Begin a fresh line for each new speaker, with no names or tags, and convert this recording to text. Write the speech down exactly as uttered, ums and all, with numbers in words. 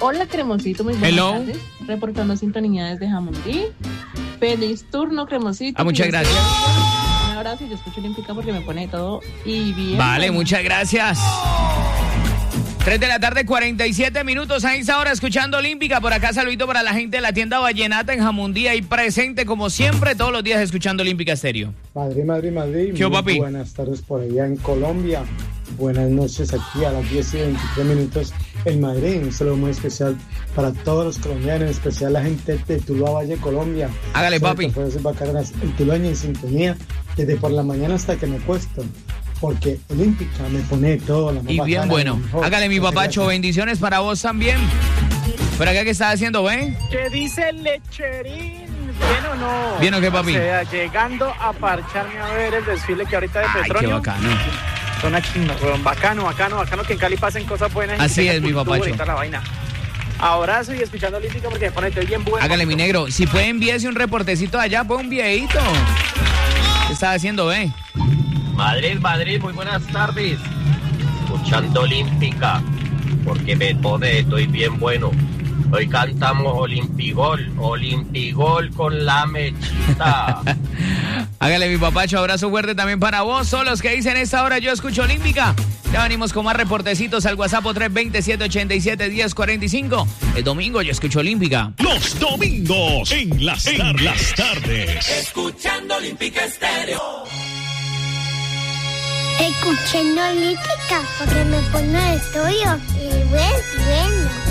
Hola, Cremosito, muy buenas
Hello.
tardes. Reportando sintonía desde Jamundí. Feliz turno, Cremosito.
Ah, muchas gracias.
Un abrazo y yo escucho Olímpica porque me pone todo y bien.
Vale,
bueno.
muchas gracias. tres de la tarde, cuarenta y siete minutos. A esta hora escuchando Olímpica. Por acá saludito para la gente de la tienda Vallenata en Jamundí. Ahí presente como siempre todos los días escuchando Olímpica Estéreo.
Madrid, Madrid, Madrid.
¿Qué,
Muy
papi?
buenas tardes por allá en Colombia. Buenas noches aquí a las diez y veintitrés minutos en Madrid. Un saludo muy especial para todos los colombianos, en especial la gente de Tuluá, Valle, Colombia.
Hágale, papi.
El Tulueño en sintonía desde por la mañana hasta que me acuesto. Porque Olímpica me pone todo. La
Y bien bueno. Hágale, mi papacho. Bendiciones para vos también. ¿Por acá qué estás haciendo, ven?
¿Qué dice el lecherín? ¿Bien o no?
¿Bien o qué, papi?
O sea, llegando a parcharme a ver el desfile que ahorita de
Ay,
Petronio.
qué bacano.
Son una chimba, weón. Bacano, bacano, bacano que en Cali pasen cosas buenas.
Así
y que
es, mi
tenga
papacho.
cultura y toda la vaina. Abrazo y escuchando Olímpica porque me pone todo bien bueno.
Hágale, mi negro. Si puede envíese un reportecito allá, pues un videito. ¿Qué estás haciendo, ven?
Madrid, Madrid, muy buenas tardes. Escuchando Olímpica, porque me pone, estoy bien bueno. Hoy cantamos Olimpigol, Olimpigol con la mechita.
Hágale, mi papacho, abrazo fuerte también para vos. Son los que dicen esta hora yo escucho Olímpica. Ya venimos con más reportecitos al WhatsApp tres dos siete, ocho siete, uno cero cuatro cinco. El domingo yo escucho Olímpica.
Los domingos en las, en las tardes.
Escuchando Olímpica Estéreo.
Escuchando Olímpica porque me pone el estudio y bueno, bueno.